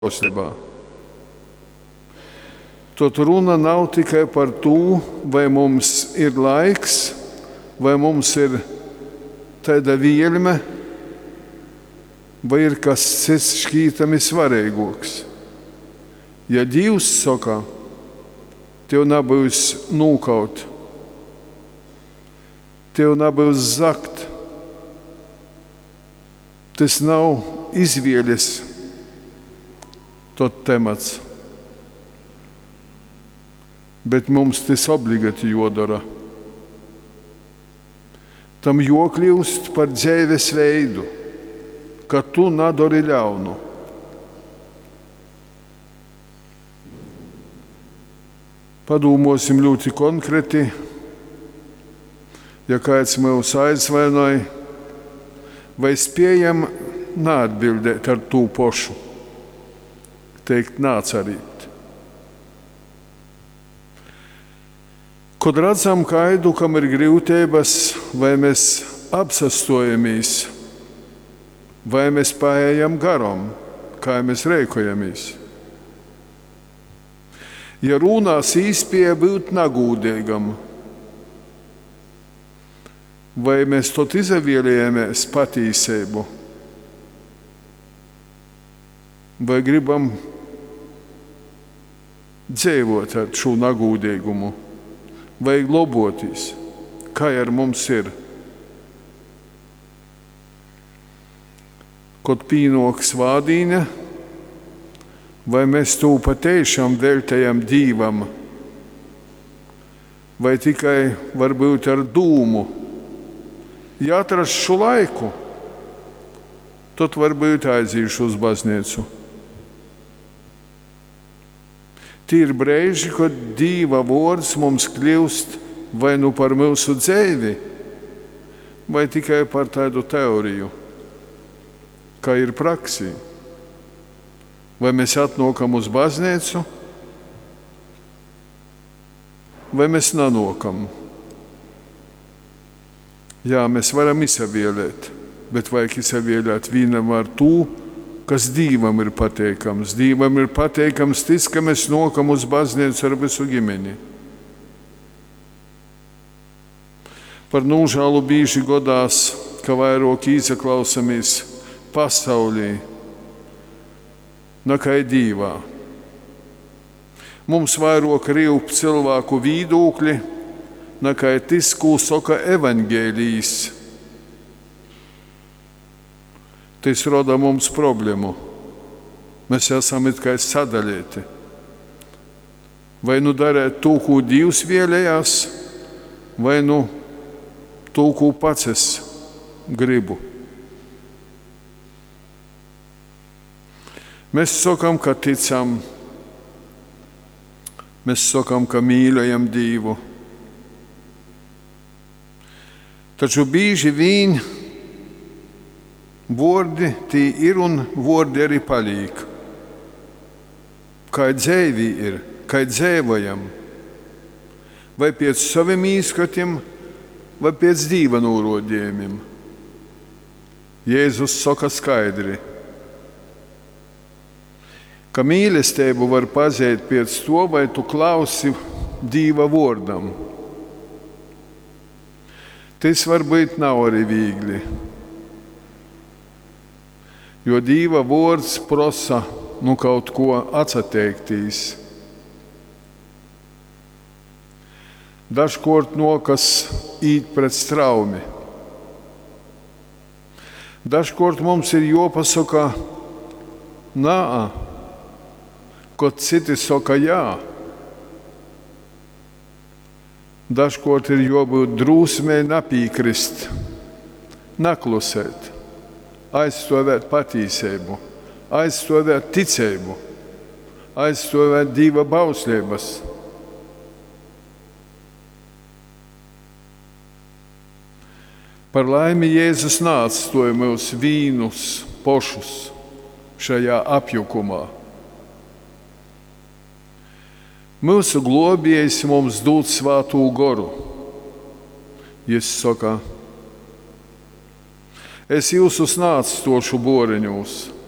Taustībā. Tot runa nav tikai par to, vai mums ir laiks, vai mums ir tāda vielme, vai ir kas cits šķītami svarīgāks. Ja Dievs saka, tev nebūs nūkaut, tev nebūs zakt, tas nav izvēles tot temats. Bet mums tas obligāti jodara. Tam jokļūst par dzīves veidu, ka tu nedari ļaunu. Padomāsim ļoti konkrēti, ja kāds mūs aizvainoja, vai spējam neatbildēt ar to pašu. Teikt nācarīt. Kad redzam kādu, kam ir grūtības, vai mēs apsastojamies, vai mēs paējam garam, kā mēs rēkojamies. Ja runās īspēja būt nagūdīgam, vai mēs tot izvēlējamies patīsību, vai gribam dzīvot ar šo nagūdīgumu, vai globoties, kā ar mums ir. Kad pīnok svādīņa, vai mēs to patiešām veltējam Dīvam, vai tikai varbūt ar dūmu. Ja atrast šo laiku, tad varbūt aizīšu uz baznīcu. Tie ir brīži, kad Dieva vārds mums kļūst vai nu par mūsu dzīvi, vai tikai par tādu teoriju, kā ir praksī. Vai mēs atnākam uz baznīcu, vai mēs nenākam. Jā, mēs varam izvēlēt, bet vajag izvēlēt vienam ar to, kas Dīvam ir pateikams. Dīvam ir pateikams tas, ka mēs nākam uz baznīcu ar visu ģimeni. Par nožēlu bieži godās, ka vairāk ieklausāmies pasaulī nekā Dievā. Mums vairāk rīp cilvēku viedokļi nekā tas, ko saka evaņģēlijs. Tas rada mums problēmu. Mēs esam it kā sadalīti. Vai nu darēt to, ko Dievs vēlējās, vai nu to, ko pats es gribu. Mēs sakām, ka ticam, mēs sakām, ka mīlējam Dievu. Taču bieži vien vārdi tie ir un vārdi arī paliek. Kā dzīve ir, kā dzīvojam, vai pēc saviem īskatiem, vai pēc Dieva norādījumiem. Jēzus saka skaidri, ka mīlestību var pazīt pēc to, vai tu klausi Dieva vārdam. Tas varbūt nav arī viegli. Jo Dieva vārds prasa kaut ko atsateikties. Dažkārt nokas īt pret straumi. Dažkārt mums ir jāpasaka nā, kad citi saka jā. Dažkārt ir jābūt drūsmei nepiekrist, neklusēt. Aizstāvēt patīsību, aizstāvēt ticību, aizstāvēt Dieva bauslības. Par laimi Jēzus neatstāja mūs vīnus pašus šajā apjukumā. Mūsu globējs mums dod svāto garu. Jēzus saka, es jūsus neatstāšu boriņos,